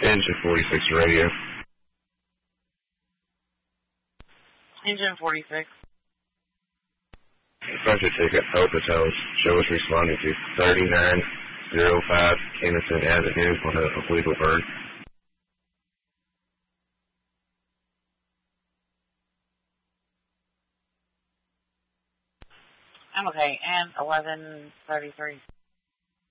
Engine 46 radio. Engine 46. Pressure ticket, Hope Hotels. Show us responding to 3905 Kennison Avenue on a illegal bird. I'm okay, and 1133.